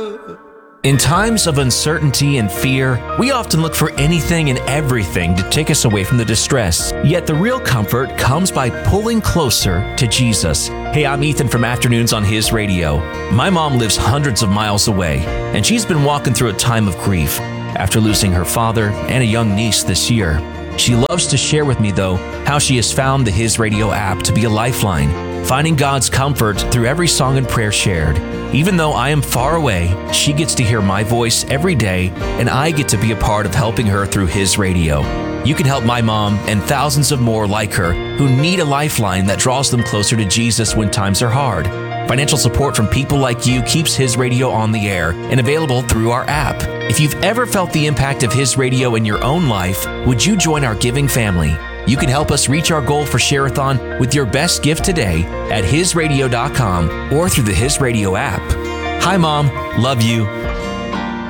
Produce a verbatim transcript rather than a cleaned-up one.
In times of uncertainty and fear, we often look for anything and everything to take us away from the distress. Yet the real comfort comes by pulling closer to Jesus. Hey, I'm Ethan from Afternoons on His Radio. My mom lives hundreds of miles away, and she's been walking through a time of grief after losing her father and a young niece this year. She loves to share with me, though, how she has found the His Radio app to be a lifeline, finding God's comfort through every song and prayer shared. Even though I am far away, she gets to hear my voice every day, and I get to be a part of helping her through His Radio. You can help my mom and thousands of more like her who need a lifeline that draws them closer to Jesus when times are hard. Financial support from people like you keeps His Radio on the air and available through our app. If you've ever felt the impact of His Radio in your own life, would you join our giving family? You can help us reach our goal for Share-a-thon with your best gift today at his radio dot com or through the His Radio app. Hi, Mom. Love you.